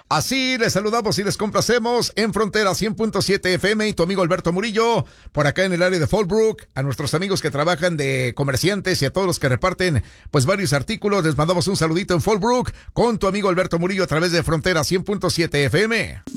Así les saludamos y les complacemos en Frontera 100.7 FM y tu amigo Alberto Murillo, por acá en el área de Fallbrook, a nuestros amigos que trabajan de comerciantes y a todos los que reparten pues varios artículos, les mandamos un saludito en Fallbrook con tu amigo Alberto Murillo a través de Frontera 100.7 FM.